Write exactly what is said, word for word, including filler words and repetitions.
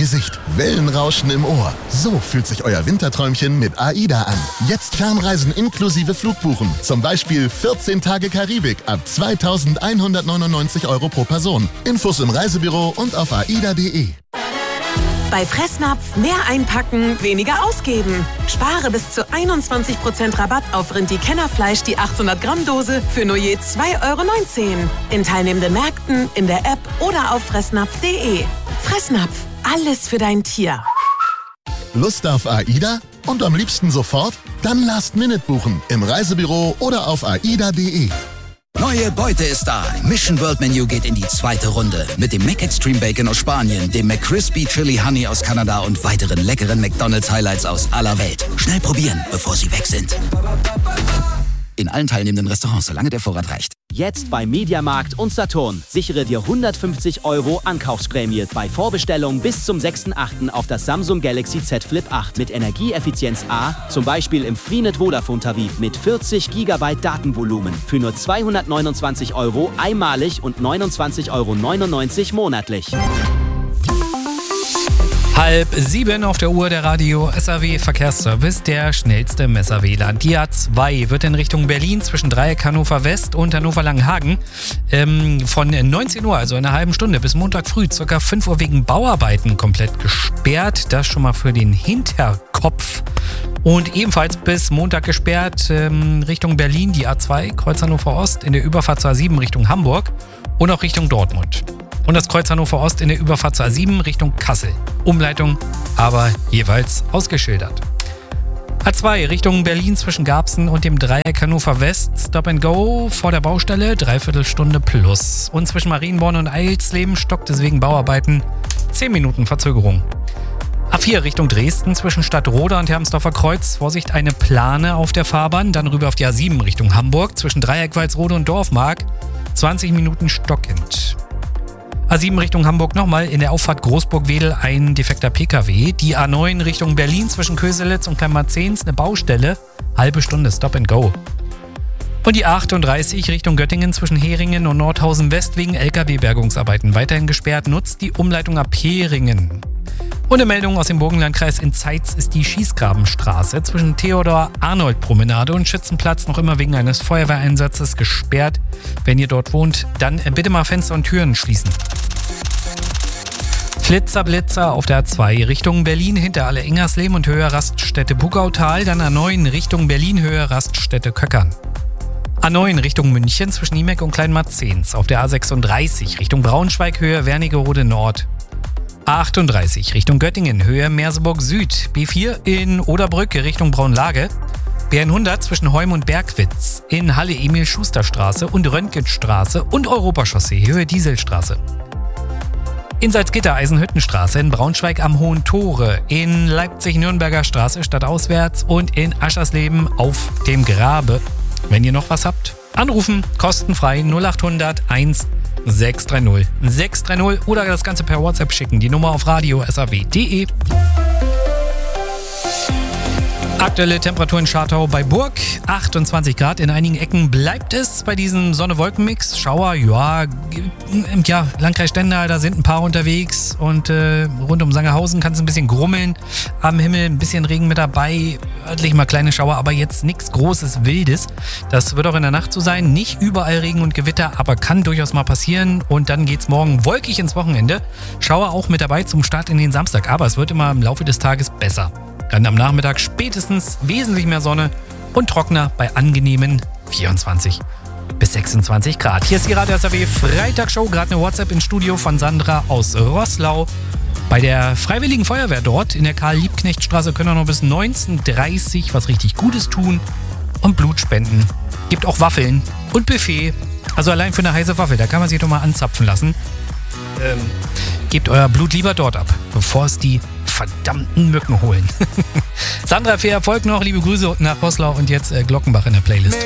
Gesicht, Wellenrauschen im Ohr. So fühlt sich euer Winterträumchen mit AIDA an. Jetzt Fernreisen inklusive Flugbuchen. Zum Beispiel vierzehn Tage Karibik ab zweitausendeinhundertneunundneunzig Euro pro Person. Infos im Reisebüro und auf aida punkt de. Bei Fressnapf mehr einpacken, weniger ausgeben. Spare bis zu einundzwanzig Prozent Rabatt auf Rindi-Kennerfleisch, die achthundert Gramm Dose für nur je zwei Euro neunzehn. In teilnehmenden Märkten, in der App oder auf fressnapf punkt de. Fressnapf, alles für dein Tier. Lust auf AIDA? Und am liebsten sofort? Dann Last Minute buchen im Reisebüro oder auf aida punkt de. Neue Beute ist da. Mission World Menu geht in die zweite Runde. Mit dem Mac Extreme Bacon aus Spanien, dem McCrispy Chili Honey aus Kanada und weiteren leckeren McDonald's Highlights aus aller Welt. Schnell probieren, bevor sie weg sind. In allen teilnehmenden Restaurants, solange der Vorrat reicht. Jetzt bei Mediamarkt und Saturn. Sichere dir hundertfünfzig Euro Ankaufsprämie bei Vorbestellung bis zum sechsten achten auf das Samsung Galaxy Z Flip acht mit Energieeffizienz A, zum Beispiel im Freenet Vodafone Tarif mit vierzig Gigabyte Datenvolumen für nur zweihundertneunundzwanzig Euro einmalig und neunundzwanzig Euro neunundneunzig monatlich. Halb sieben auf der Uhr, der Radio S A W Verkehrsservice, der schnellste im S A W-Land. Die A zwei wird in Richtung Berlin zwischen Dreieck Hannover West und Hannover Langenhagen ähm, von neunzehn Uhr, also in einer halben Stunde, bis Montag früh, ca. fünf Uhr wegen Bauarbeiten komplett gesperrt. Das schon mal für den Hinterkopf. Und ebenfalls bis Montag gesperrt ähm, Richtung Berlin die A zwei, Kreuz Hannover Ost, in der Überfahrt zur A sieben Richtung Hamburg und auch Richtung Dortmund. Und das Kreuz Hannover Ost in der Überfahrt zur A sieben Richtung Kassel. Umleitung aber jeweils ausgeschildert. A zwei Richtung Berlin zwischen Garbsen und dem Dreieck Hannover West. Stop and Go vor der Baustelle, Dreiviertelstunde plus. Und zwischen Marienborn und Eilsleben stockt es wegen Bauarbeiten zehn Minuten Verzögerung. A vier Richtung Dresden zwischen Stadtroda und Hermsdorfer Kreuz. Vorsicht, eine Plane auf der Fahrbahn. Dann rüber auf die A sieben Richtung Hamburg zwischen Dreieck Walsrode und Dorfmark. zwanzig Minuten stockend. A sieben Richtung Hamburg nochmal, in der Auffahrt Großburg-Wedel ein defekter P K W. Die A neun Richtung Berlin zwischen Köselitz und Kleinmarzens eine Baustelle, halbe Stunde Stop and Go. Und die A achtunddreißig Richtung Göttingen zwischen Heringen und Nordhausen West wegen L K W-Bergungsarbeiten weiterhin gesperrt, nutzt die Umleitung ab Heringen. Und eine Meldung aus dem Burgenlandkreis: in Zeitz ist die Schießgrabenstraße zwischen Theodor-Arnold-Promenade und Schützenplatz noch immer wegen eines Feuerwehreinsatzes gesperrt. Wenn ihr dort wohnt, dann bitte mal Fenster und Türen schließen. Flitzer Blitzer auf der A zwei Richtung Berlin hinter Alle-Ingersleben und Höhe Raststätte Bugautal, dann A neun Richtung Berlin Höhe Raststätte Köckern. A neun Richtung München zwischen Niemek und Kleinmarzens, auf der A sechsunddreißig Richtung Braunschweig Höhe Wernigerode Nord. A achtunddreißig Richtung Göttingen Höhe Merseburg Süd, B vier in Oderbrücke Richtung Braunlage, B hundert zwischen Heum und Bergwitz, in Halle Emil-Schuster-Straße und Röntgenstraße und Europachaussee Höhe Dieselstraße. In Salzgitter Eisenhüttenstraße, in Braunschweig am Hohen Tore, in Leipzig Nürnberger Straße stadtauswärts und in Aschersleben auf dem Grabe. Wenn ihr noch was habt, anrufen, kostenfrei null achthundert eins sechs drei null sechs drei null oder das Ganze per WhatsApp schicken, die Nummer auf radio s a w punkt de. Aktuelle Temperatur in Schartau bei Burg, achtundzwanzig Grad. In einigen Ecken bleibt es bei diesem Sonne-Wolken-Mix. Schauer, ja, ja, Landkreis Stendal, da sind ein paar unterwegs. Und äh, rund um Sangerhausen kann es ein bisschen grummeln. Am Himmel ein bisschen Regen mit dabei. Örtlich mal kleine Schauer, aber jetzt nichts Großes, Wildes. Das wird auch in der Nacht so sein. Nicht überall Regen und Gewitter, aber kann durchaus mal passieren. Und dann geht's morgen wolkig ins Wochenende. Schauer auch mit dabei zum Start in den Samstag. Aber es wird immer im Laufe des Tages besser. Dann am Nachmittag spätestens wesentlich mehr Sonne und trockener bei angenehmen vierundzwanzig bis sechsundzwanzig Grad. Hier ist die Radio S A W Freitagsshow. Gerade eine WhatsApp ins Studio von Sandra aus Roßlau. Bei der Freiwilligen Feuerwehr dort in der Karl-Liebknecht-Straße können wir noch bis neunzehn Uhr dreißig was richtig Gutes tun und Blut spenden. Gibt auch Waffeln und Buffet. Also allein für eine heiße Waffel, da kann man sich doch mal anzapfen lassen. Ähm, gebt euer Blut lieber dort ab, bevor es die verdammten Mücken holen. Sandra, viel Erfolg noch. Liebe Grüße nach Roßlau und jetzt äh, Glockenbach in der Playlist.